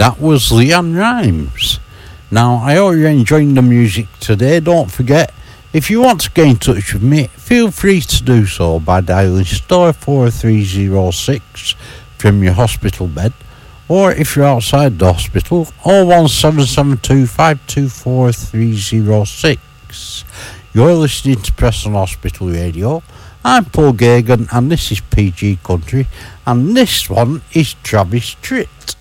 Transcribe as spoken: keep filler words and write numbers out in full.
That was Leanne Rimes. Now, I hope you're enjoying the music today. Don't forget, if you want to get in touch with me, feel free to do so by dialing star four three zero six from your hospital bed, or if you're outside the hospital, oh one seven seven two five two four three zero six. You're listening to Preston Hospital Radio. I'm Paul Gagan, and this is P G Country, and this one is Travis Tritt.